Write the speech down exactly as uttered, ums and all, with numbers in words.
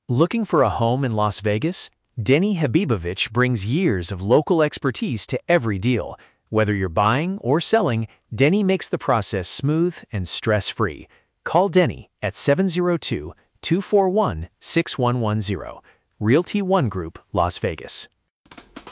Looking for a home in Las Vegas? Denny Habibovich brings years of local expertise to every deal. Whether you're buying or selling, Denny makes the process smooth and stress-free. Call Denny at seven zero two, two four one, six one one zero. Realty One Group, Las Vegas.